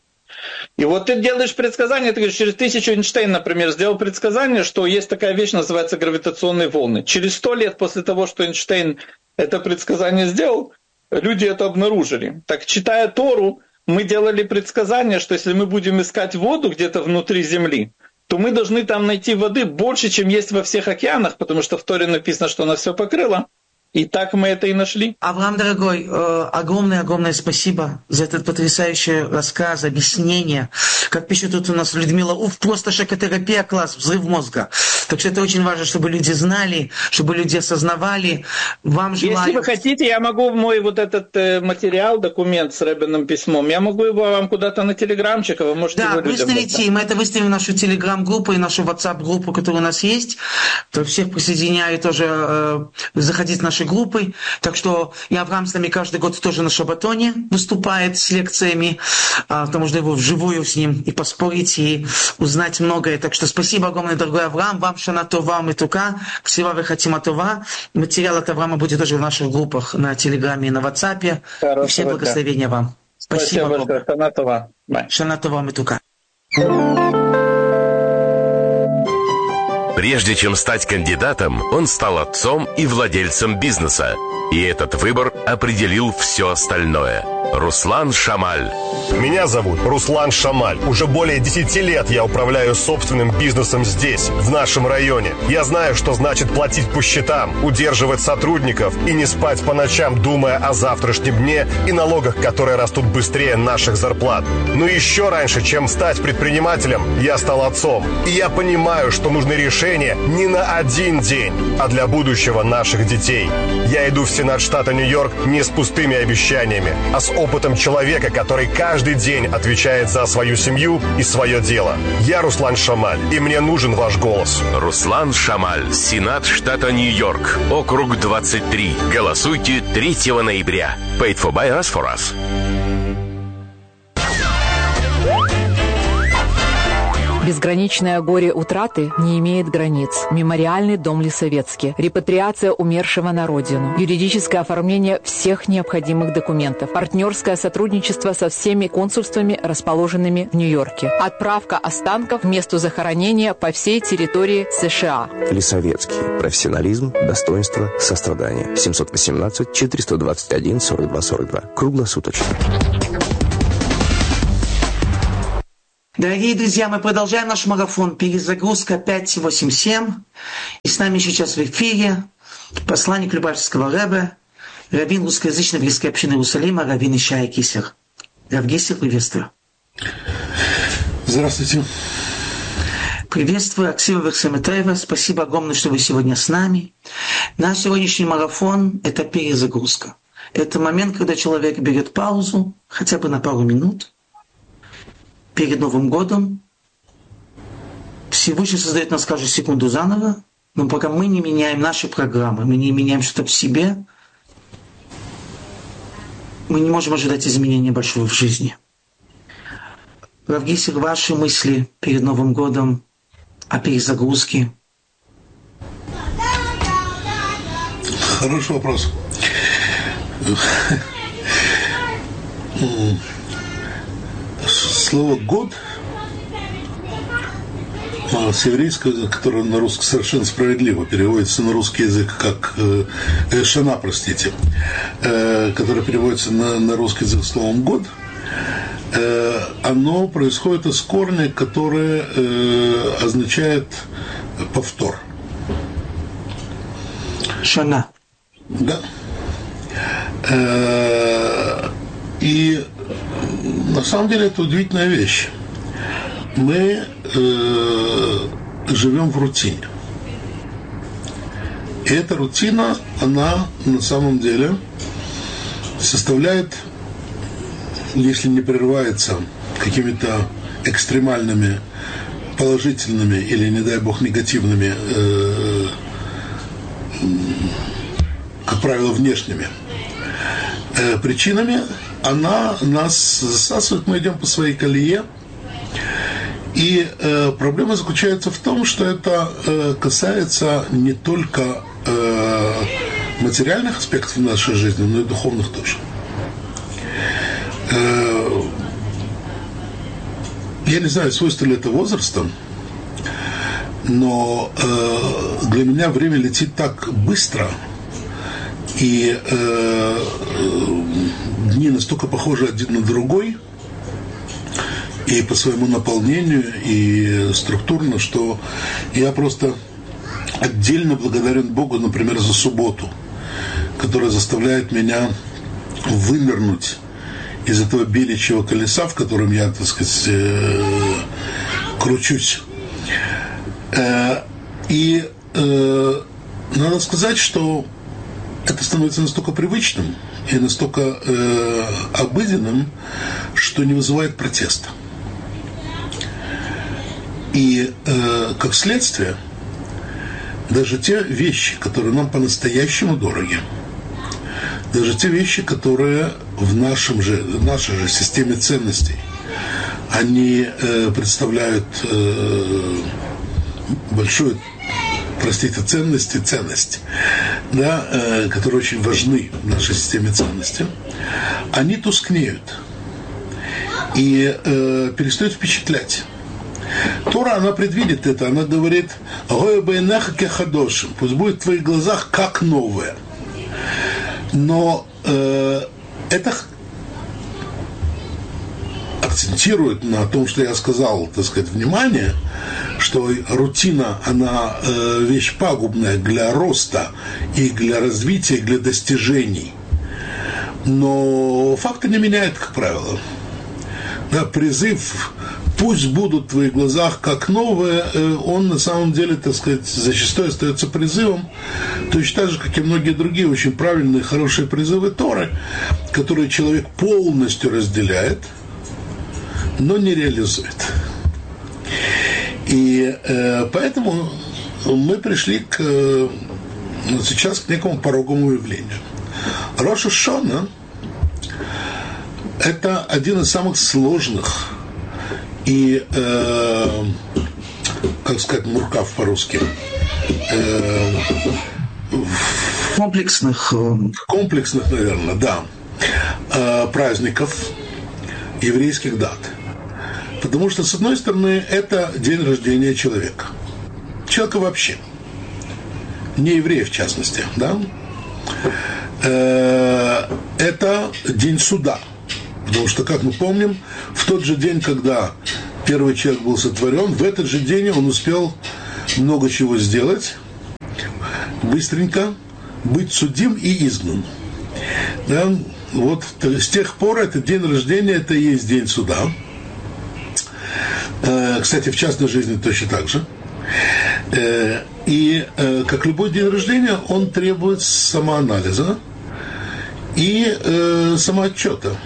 И вот ты делаешь предсказание, ты говоришь, через 1000 Эйнштейн, например, сделал предсказание, что есть такая вещь, называется гравитационные волны. Через 100 лет после того, что Эйнштейн это предсказание сделал, люди это обнаружили. Так, читая Тору, мы делали предсказание, что если мы будем искать воду где-то внутри Земли, то мы должны там найти воды больше, чем есть во всех океанах, потому что в Торе написано, что она все покрыла. И так мы это и нашли. Авраам, дорогой, огромное спасибо за этот потрясающий рассказ, объяснение. Как пишет тут у нас Людмила, просто шокотерапия, класс, взрыв мозга. Так что это очень важно, чтобы люди знали, чтобы люди осознавали. Вам желаю... Если вы хотите, я могу мой вот этот материал, документ с Рэббиным письмом, я могу его вам куда-то на телеграмчик, а вы можете его людям выставите, и мы это выставим в нашу телеграм-группу и нашу WhatsApp-группу, которая у нас есть. То всех присоединяю тоже заходить в наши группы. Так что и Авраам с нами каждый год тоже на Шабатоне выступает с лекциями. То можно его вживую с ним и поспорить, и узнать многое. Так что спасибо огромное, дорогой Авраам. Вам Шана Това Митука, Ксива Вехатима Това. Материал от Авраама будет тоже в наших группах на Телеграме и на WhatsApp. И все благословения вам. Спасибо. Шана Това. Шана Това Митука. Прежде чем стать кандидатом, он стал отцом и владельцем бизнеса. И этот выбор определил все остальное. Руслан Шамаль. Меня зовут Руслан Шамаль. Уже более 10 лет я управляю собственным бизнесом здесь, в нашем районе. Я знаю, что значит платить по счетам, удерживать сотрудников и не спать по ночам, думая о завтрашнем дне и налогах, которые растут быстрее наших зарплат. Но еще раньше, чем стать предпринимателем, я стал отцом. И я понимаю, что нужны решения не на один день, а для будущего наших детей. Я иду в Сенат штата Нью-Йорк не с пустыми обещаниями, а с опытом человека, который каждый день отвечает за свою семью и свое дело. Я Руслан Шамаль, и мне нужен ваш голос. Руслан Шамаль, Сенат штата Нью-Йорк, округ 23. Голосуйте 3 ноября. Paid for by us for us. Безграничное горе утраты не имеет границ. Мемориальный дом Лисовецкий. Репатриация умершего на родину. Юридическое оформление всех необходимых документов. Партнерское сотрудничество со всеми консульствами, расположенными в Нью-Йорке. Отправка останков в месту захоронения по всей территории США. Лисовецкий. Профессионализм, достоинство, сострадание. 718-421-42-42. Круглосуточно. Дорогие друзья, мы продолжаем наш марафон «Перезагрузка 587». И с нами сейчас в эфире посланник Любавского Ребе, раввин русскоязычной еврейской общины Иерусалима, раввин Ишая Кисер. Рав Гисер, приветствую. Здравствуйте. Приветствую, Аксива Версаметаева. Спасибо огромное, что вы сегодня с нами. Наш сегодняшний марафон – это перезагрузка. Это момент, когда человек берет паузу, хотя бы на пару минут, перед Новым годом. Всевышний создает нас каждую секунду заново, но пока мы не меняем наши программы, мы не меняем что-то в себе, мы не можем ожидать изменения большого в жизни. Рав Гисер, ваши мысли перед Новым годом о перезагрузке? Хороший вопрос. Слово «год» с еврейского, которое на русский совершенно справедливо переводится на русский язык как «шана», простите, которое переводится на русский язык словом «год», оно происходит из корня, который означает «повтор». «Шана». Да. И на самом деле это удивительная вещь. Мы живем в рутине. И эта рутина, она на самом деле составляет, если не прерывается какими-то экстремальными, положительными или, не дай бог, негативными, как правило, внешними причинами, она нас засасывает, мы идем по своей колее. И проблема заключается в том, что это касается не только материальных аспектов нашей жизни, но и духовных тоже. Я не знаю, свойство ли это возрастом, но для меня время летит так быстро, и дни настолько похожи один на другой, и по своему наполнению, и структурно, что я просто отдельно благодарен Богу, например, за субботу, которая заставляет меня вынырнуть из этого беличьего колеса, в котором я, так сказать, кручусь. И надо сказать, что это становится настолько привычным и настолько обыденным, что не вызывает протеста. И как следствие, даже те вещи, которые нам по-настоящему дороги, даже те вещи, которые в нашей же системе ценностей, они представляют большую, простите, ценность, да, которые очень важны в нашей системе ценностей, они тускнеют и перестают впечатлять. Тора, она предвидит это, она говорит: пусть будет в твоих глазах как новое. Но это акцентирует на том, что я сказал, так сказать, внимание, что рутина, она вещь пагубная для роста и для развития, и для достижений. Но факты не меняют, как правило. Да, призыв «пусть будут в твоих глазах как новые», он на самом деле, так сказать, зачастую остается призывом, точно так же, как и многие другие очень правильные, хорошие призывы Торы, которые человек полностью разделяет, но не реализует. И поэтому мы пришли сейчас к некому пороговому явлению. Рош ха-Шана – это один из самых сложных и, как сказать, муркав по-русски, комплексных, наверное, да, праздников еврейских дат. Потому что, с одной стороны, это день рождения человека. Человека вообще. Не еврея, в частности, да? Это день суда. Потому что, как мы помним, в тот же день, когда первый человек был сотворен, в этот же день он успел много чего сделать, быстренько быть судим и изгнан. Да? Вот с тех пор этот день рождения, это и есть день суда. Кстати, в частной жизни точно так же. И как любой день рождения, он требует самоанализа и самоотчета.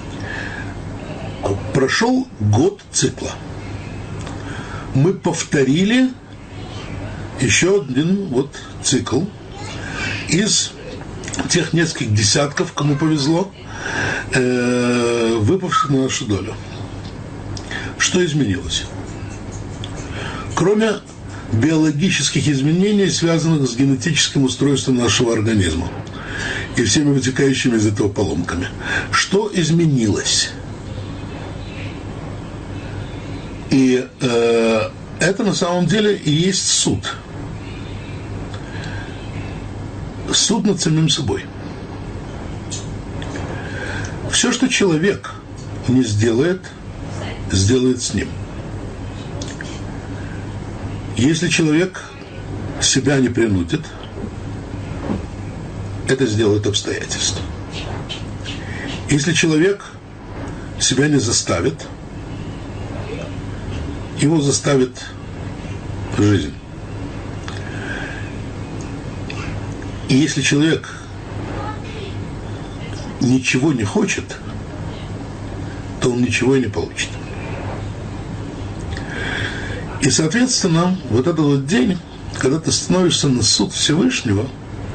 Прошел год цикла. Мы повторили еще один вот цикл из тех нескольких десятков, кому повезло, выпавших на нашу долю. Что изменилось? Кроме биологических изменений, связанных с генетическим устройством нашего организма и всеми вытекающими из этого поломками. Что изменилось? И это на самом деле и есть суд. Суд над самим собой. Все, что человек не сделает, сделает с ним. Если человек себя не принудит, это сделает обстоятельства. Если человек себя не заставит, его заставит жизнь. И если человек ничего не хочет, то он ничего и не получит. И, соответственно, вот этот вот день, когда ты становишься на суд Всевышнего,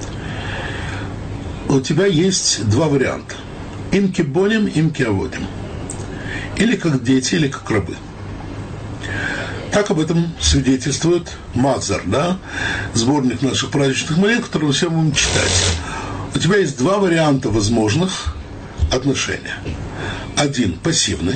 у тебя есть два варианта. Им кибоним, им киаводим. Или как дети, или как рабы. Так об этом свидетельствует Мазар, да? Сборник наших праздничных молитв, который мы все будем читать. У тебя есть два варианта возможных отношения. Один – пассивный.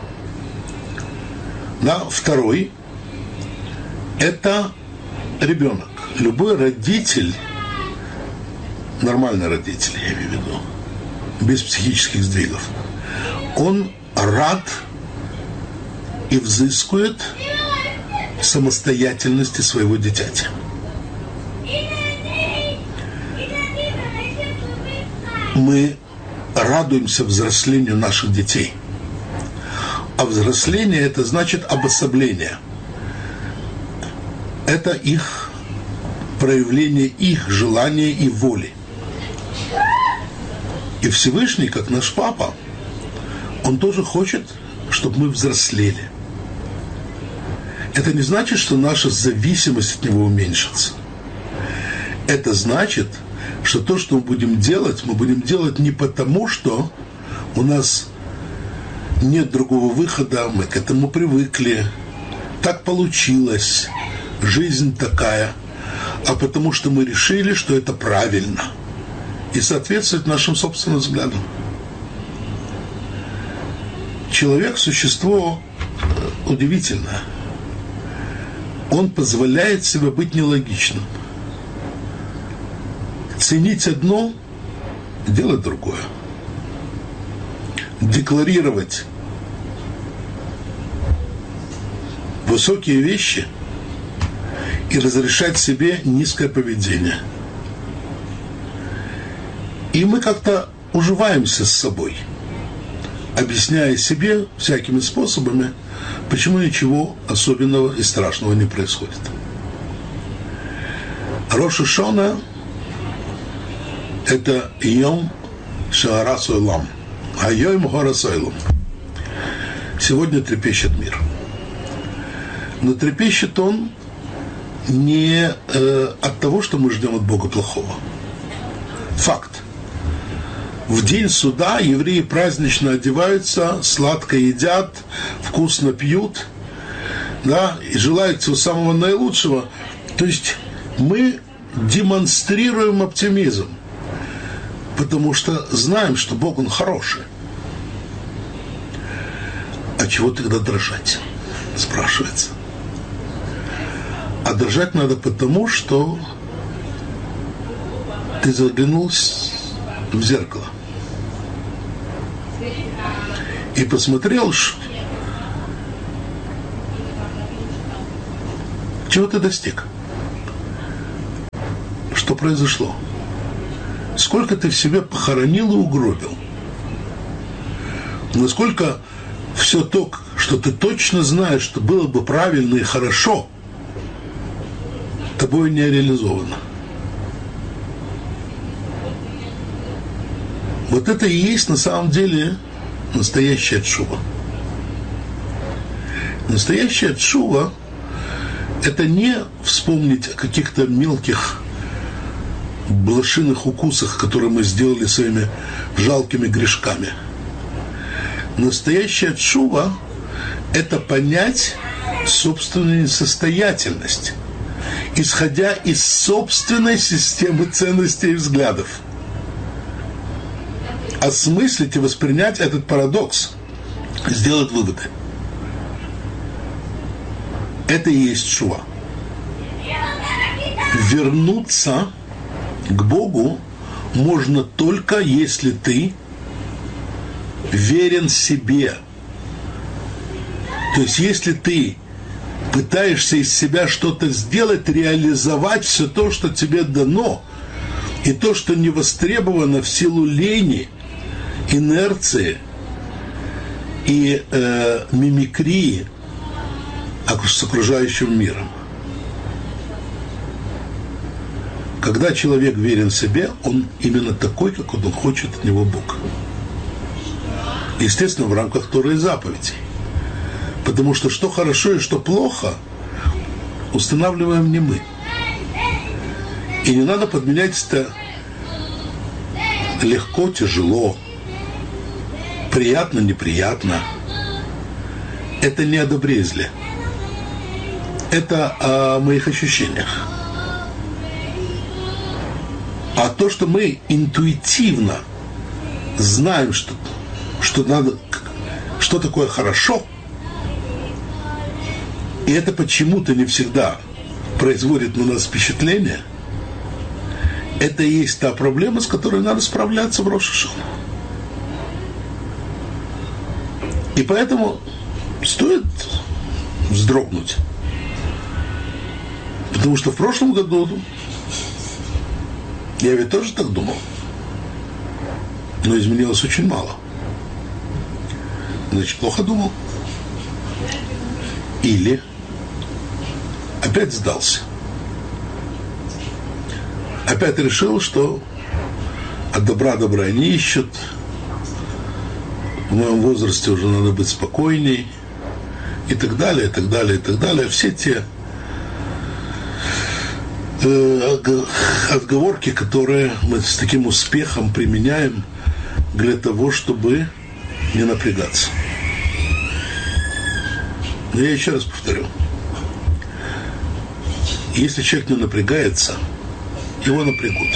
Да? Второй – это ребенок. Любой родитель, нормальный родитель, я имею в виду, без психических сдвигов, он рад и взыскует самостоятельности своего дитяти. Мы радуемся взрослению наших детей. А взросление – это значит обособление. Это их проявление их желания и воли. И Всевышний, как наш папа, он тоже хочет, чтобы мы взрослели. Это не значит, что наша зависимость от него уменьшится. Это значит, что то, что мы будем делать не потому, что у нас нет другого выхода, мы к этому привыкли, так получилось, жизнь такая, а потому что мы решили, что это правильно и соответствует нашим собственным взглядам. Человек – существо удивительное. Он позволяет себе быть нелогичным. Ценить одно, делать другое. Декларировать высокие вещи и разрешать себе низкое поведение. И мы как-то уживаемся с собой, объясняя себе всякими способами, почему ничего особенного и страшного не происходит. Рош ха-Шана – это Йом Шаара Сойлам, а Йом Гора Сойлам. Сегодня трепещет мир. Но трепещет он не от того, что мы ждем от Бога плохого. Факт. в день суда евреи празднично одеваются, сладко едят, вкусно пьют, да, и желают всего самого наилучшего. То есть мы демонстрируем оптимизм, потому что знаем, что Бог, Он хороший. А чего тогда дрожать? Спрашивается. А дрожать надо потому, что ты заглянул в зеркало и посмотрел, чего ты достиг, что произошло, сколько ты в себе похоронил и угробил, насколько все то, что ты точно знаешь, что было бы правильно и хорошо, тобой не реализовано. Вот это и есть на самом деле настоящая тшува. Настоящая тшува – это не вспомнить о каких-то мелких блошиных укусах, которые мы сделали своими жалкими грешками. Настоящая тшува – это понять собственную несостоятельность, исходя из собственной системы ценностей и взглядов. Осмыслить и воспринять этот парадокс, сделать выводы. Это и есть тшува. Вернуться к Богу можно только, если ты верен себе. То есть, если ты пытаешься из себя что-то сделать, реализовать все то, что тебе дано, и то, что не востребовано в силу лени, инерции и мимикрии с окружающим миром. Когда человек верен себе, он именно такой, как он хочет от него Бог. Естественно, в рамках Торы и заповедей. Потому что хорошо и что плохо, устанавливаем не мы. И не надо подменять это легко, тяжело, приятно, неприятно. Это не о добре и зле. Это о моих ощущениях. А то, что мы интуитивно знаем, что надо, что такое хорошо, и это почему-то не всегда производит на нас впечатление, это и есть та проблема, с которой надо справляться в Рош ха-Шана. И поэтому стоит вздрогнуть. Потому что в прошлом году я ведь тоже так думал. Но изменилось очень мало. Значит, плохо думал. Или опять сдался. Опять решил, что от добра не ищут. В моем возрасте уже надо быть спокойней. И так далее, и так далее, и так далее. Все те отговорки, которые мы с таким успехом применяем для того, чтобы не напрягаться. Но я еще раз повторю. Если человек не напрягается, его напрягут.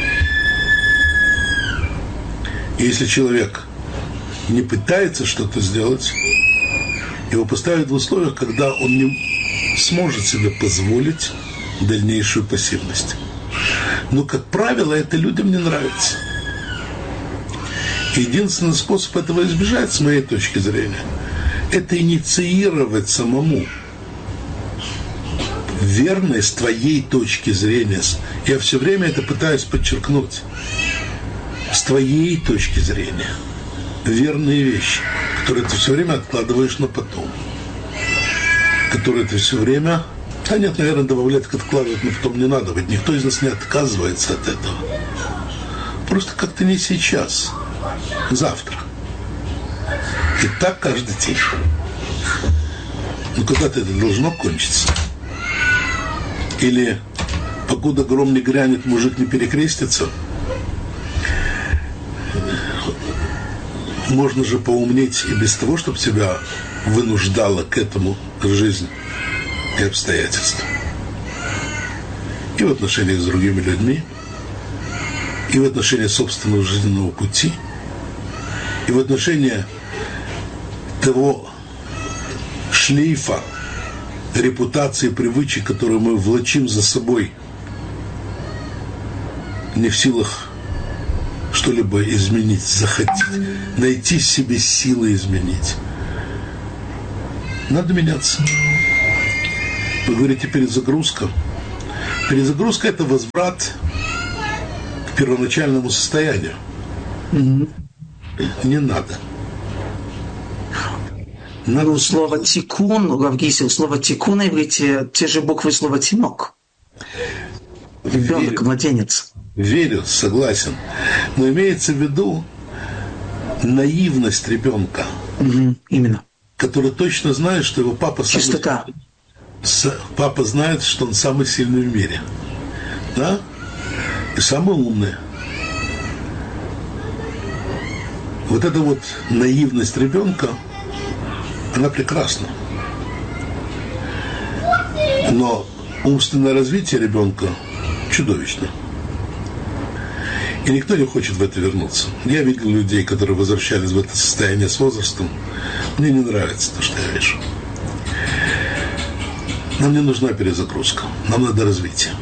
И если человек не пытается что-то сделать, его поставят в условиях, когда он не сможет себе позволить дальнейшую пассивность. Но, как правило, это людям не нравится. Единственный способ этого избежать, с моей точки зрения, это инициировать самому верность с твоей точки зрения. Я все время это пытаюсь подчеркнуть. С твоей точки зрения. Верные вещи, которые ты все время откладываешь на потом. Которые ты все время... А нет, наверное, добавлять, как откладывать на потом не надо. Ведь никто из нас не отказывается от этого. Просто как-то не сейчас. Завтра. И так каждый день. Но когда-то это должно кончиться. Или покуда гром не грянет, мужик не перекрестится. можно же поумнеть и без того, чтобы тебя вынуждала к этому жизнь и обстоятельства. И в отношениях с другими людьми, и в отношении собственного жизненного пути, и в отношении того шлейфа репутации, привычек, которые мы влачим за собой, не в силах что-либо изменить, захотеть, найти в себе силы изменить. Надо меняться. Вы говорите, перезагрузка. Перезагрузка – это возврат к первоначальному состоянию. Не надо. Ну, слово «тикун», Рав Гисел, слово «тикун» на иврите, те же буквы слова «тинок». Ребенок, младенец. Верю, согласен. Но имеется в виду наивность ребенка. Именно. Который точно знает, что его папа чистота. Папа знает, что он самый сильный в мире. Да? И самый умный. Вот эта вот наивность ребенка, она прекрасна. Но умственное развитие ребенка чудовищно. И никто не хочет в это вернуться. Я видел людей, которые возвращались в это состояние с возрастом. Мне не нравится то, что я вижу. Нам не нужна перезагрузка. Нам надо развитие.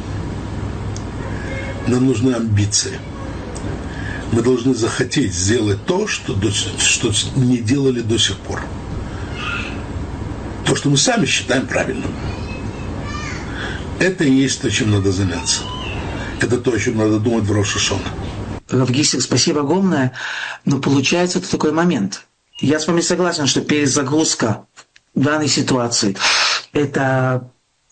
Нам нужны амбиции. Мы должны захотеть сделать то, что не делали до сих пор. То, что мы сами считаем правильным. Это и есть то, чем надо заняться. Это то, о чем надо думать в Рош ха-Шана. Рав Гисел, спасибо огромное. Но получается это такой момент. Я с вами согласен, что перезагрузка в данной ситуации – это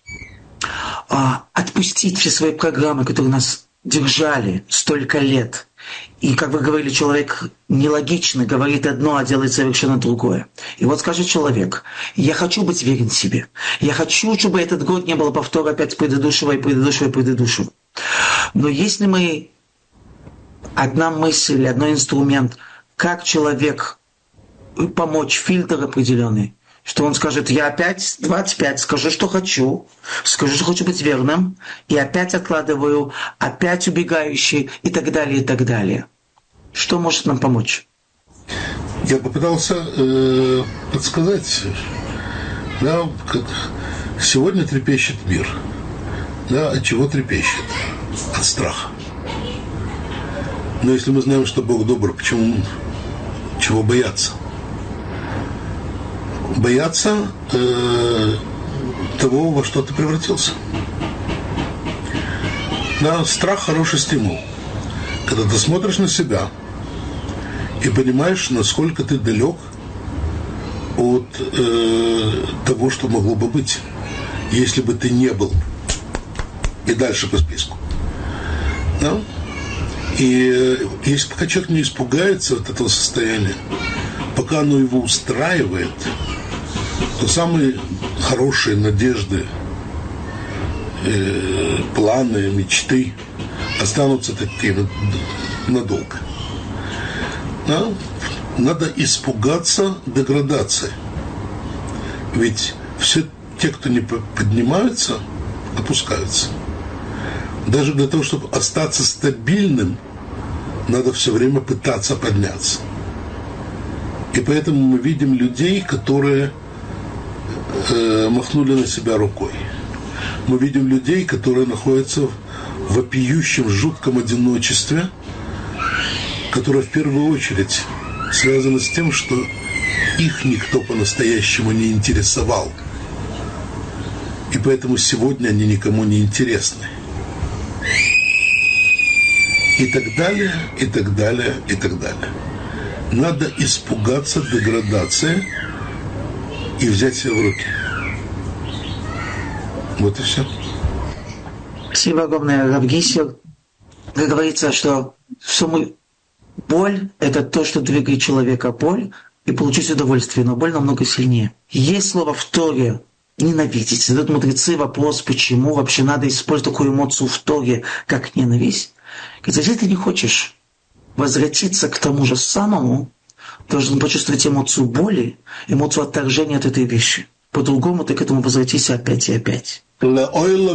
отпустить все свои программы, которые нас держали столько лет. И, как вы говорили, человек нелогично говорит одно, а делает совершенно другое. И вот скажет человек: я хочу быть верен себе. Я хочу, чтобы этот год не было повтора опять предыдущего и предыдущего и предыдущего. Но если мы одна мысль, одной инструмент, как человек помочь, фильтр определенный, что он скажет: я опять 25 скажу, что хочу быть верным, и опять откладываю, опять убегающий, и так далее, и так далее. Что может нам помочь? Я попытался подсказать, да, как сегодня трепещет мир. Да, от чего трепещет? От страха. Но если мы знаем, что Бог добр, чего бояться? Бояться того, во что ты превратился. Да, страх – хороший стимул. Когда ты смотришь на себя и понимаешь, насколько ты далек от того, что могло бы быть, если бы ты не был. И дальше по списку. Да? И если пока человек не испугается от этого состояния, пока оно его устраивает, то самые хорошие надежды, планы, мечты останутся такими надолго. Да? Надо испугаться деградации. Ведь все те, кто не поднимаются, опускаются. Даже для того, чтобы остаться стабильным, надо все время пытаться подняться. И поэтому мы видим людей, которые махнули на себя рукой. Мы видим людей, которые находятся в вопиющем, жутком одиночестве, которое в первую очередь связано с тем, что их никто по-настоящему не интересовал. И поэтому сегодня они никому не интересны. И так далее, и так далее, и так далее. Надо испугаться деградации и взять себя в руки. Вот и все. Спасибо огромное, Рав Гисел. Как говорится, что боль – это то, что двигает человека. Боль и получить удовольствие, но боль намного сильнее. Есть слово в Торе «ненавидеть». Задают мудрецы вопрос, почему вообще надо использовать такую эмоцию в Торе, как ненависть. Если ты не хочешь возвратиться к тому же самому, должен почувствовать эмоцию боли, эмоцию отторжения от этой вещи. По-другому ты к этому возвратишься опять и опять. Да,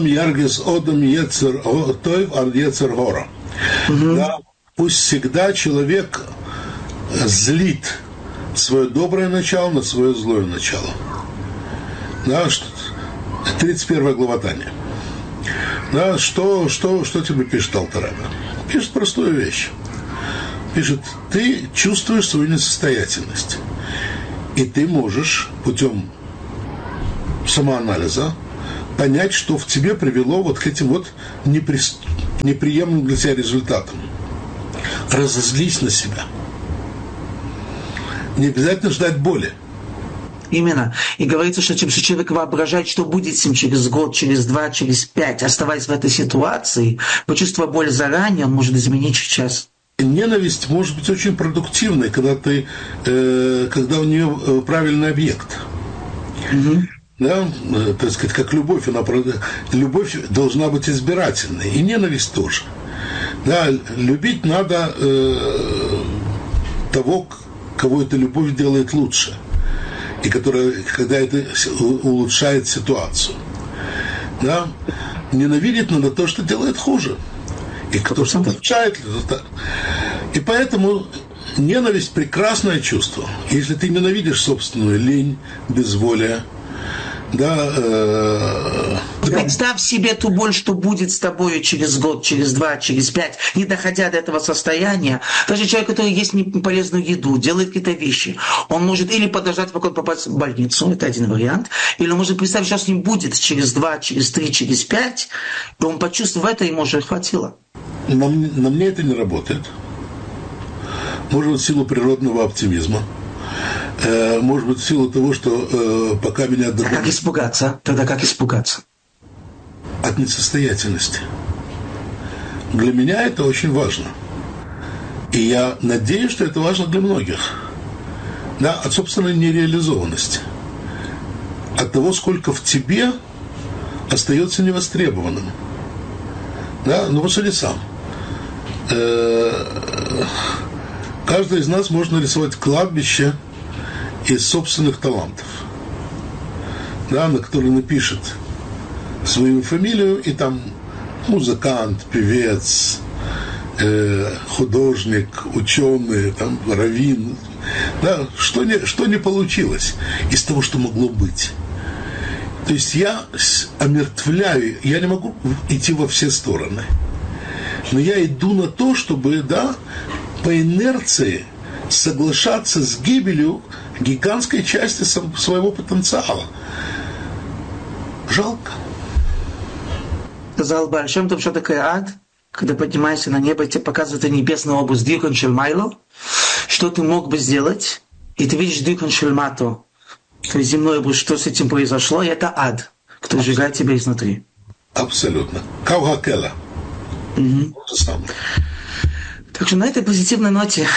пусть всегда человек злит свое доброе начало на свое злое начало. Да, 31 глава Тани. Да, что тебе пишет Алтер Ребе? Пишет простую вещь. Пишет, ты чувствуешь свою несостоятельность. И ты можешь путем самоанализа понять, что в тебе привело вот к этим вот неприемлемым для тебя результатам. Разозлись на себя. Не обязательно ждать боли. Именно. И говорится, что человек воображает, что будет с ним через год, через 2, через 5, оставаясь в этой ситуации, почувствуя боль заранее, он может изменить сейчас. Ненависть может быть очень продуктивной, когда у нее правильный объект. Угу. Да, так сказать, как любовь, любовь должна быть избирательной, и ненависть тоже. Да, любить надо того, кого эта любовь делает лучше, и когда это улучшает ситуацию. Да, ненавидеть надо то, что делает хуже, и кто улучшает результат. И поэтому ненависть – прекрасное чувство. Если ты ненавидишь собственную лень, безволие, да, представь себе ту боль, что будет с тобой через год, через 2, через 5, не доходя до этого состояния. Даже человек, который ест неполезную еду, делает какие-то вещи, он может или подождать, пока он попадет в больницу, это один вариант, или он может представить, что с ним будет через 2, через 3, через 5, и он почувствует это, ему уже хватило. На мне это не работает. Может быть, в силу природного оптимизма. Может быть, в силу того, что пока меня... Как испугаться? Тогда как испугаться? От несостоятельности. Для меня это очень важно. И я надеюсь, что это важно для многих. Да, от собственной нереализованности. От того, сколько в тебе остается невостребованным. Да, ну посуди сам. Каждый из нас может нарисовать кладбище из собственных талантов, да, на который напишет свою фамилию, и там музыкант, певец, художник, ученый, там, раввин, да, что не получилось из того, что могло быть. То есть я омертвляю, я не могу идти во все стороны, но я иду на то, чтобы, да, по инерции соглашаться с гибелью гигантской части своего потенциала. Жалко. Сказал Бааль Шем Тов, что такое ад, когда поднимаешься на небо, и тебе показывает небесную область Дикон Шельмайло, что ты мог бы сделать, и ты видишь Дикон Шельмато, то есть земной область, что с этим произошло, и это ад, который сжигает тебя изнутри. Абсолютно. Каугакела. Угу. То же самое. Так что на этой позитивной ноте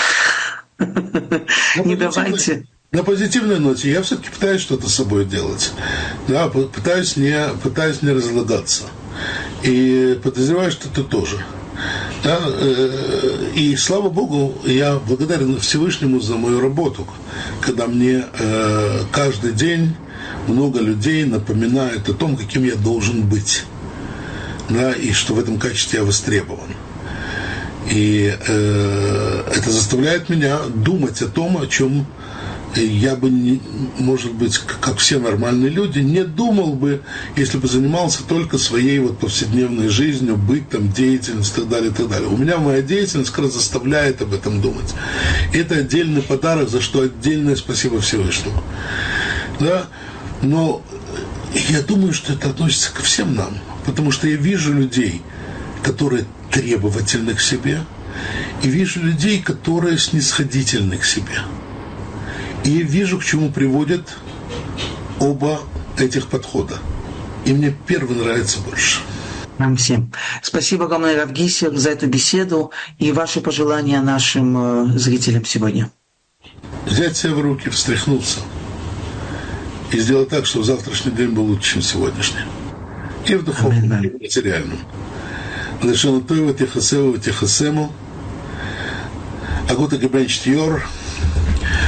не давайте. На позитивной ноте я все-таки пытаюсь что-то с собой делать. Да, пытаюсь не разлагаться. И подозреваю, что ты тоже. Да, и слава Богу, я благодарен Всевышнему за мою работу, когда мне каждый день много людей напоминают о том, каким я должен быть. Да, и что в этом качестве я востребован. И это заставляет меня думать о том, о чем я бы, может быть, как все нормальные люди, не думал бы, если бы занимался только своей вот повседневной жизнью, бытом, деятельностью и так далее, и так далее. У меня моя деятельность как раз заставляет об этом думать. И это отдельный подарок, за что отдельное спасибо Всевышнему. Да? Но я думаю, что это относится ко всем нам, потому что я вижу людей, которые требовательны к себе, и вижу людей, которые снисходительны к себе. И я вижу, к чему приводят оба этих подхода. И мне первый нравится больше. Нам всем. Спасибо огромное, Рав Гисер, за эту беседу и ваши пожелания нашим зрителям сегодня. Взять себя в руки, встряхнуться и сделать так, чтобы завтрашний день был лучше, чем сегодняшний. И в духовном, и в материальном. Лешон Тойва, Тихасева, Тихасему, Агута Гебенч Тьор,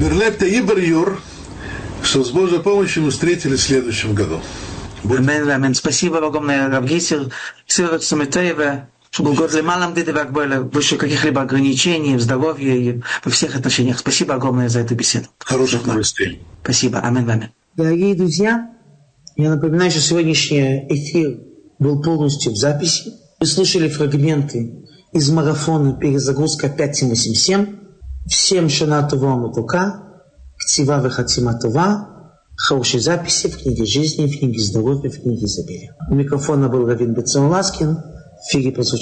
Мирлепта Ибр-Юр, что с Божьей помощью мы встретились в следующем году. Амен, амен. Спасибо огромное, Рав Гисер. Всего Самитеева, чтобы год лемалам дидевак были выше каких-либо ограничений в здоровье и во всех отношениях. Спасибо огромное за эту беседу. Хороших новостей. Спасибо. Амен, амен. Дорогие друзья, я напоминаю, что сегодняшний эфир был полностью в записи. Вы слушали фрагменты из марафона «Перезагрузка 5787». Всем шана това мутука, ктива вехатима това, хорошей записи в книге жизни, в книге здоровья, в книге изобилия. У микрофона был Равин Бецон Ласкин. В эфире прозвучал